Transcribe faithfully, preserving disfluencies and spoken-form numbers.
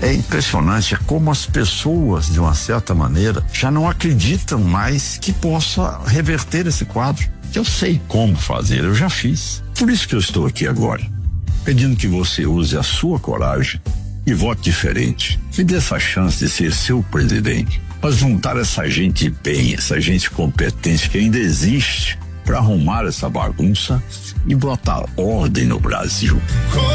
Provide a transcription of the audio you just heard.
É impressionante é como as pessoas, de uma certa maneira, já não acreditam mais que possa reverter esse quadro. Eu sei como fazer, eu já fiz. Por isso que eu estou aqui agora, pedindo que você use a sua coragem e vote diferente. Me dê essa chance de ser seu presidente. Mas juntar essa gente bem, essa gente competente que ainda existe, para arrumar essa bagunça e botar ordem no Brasil.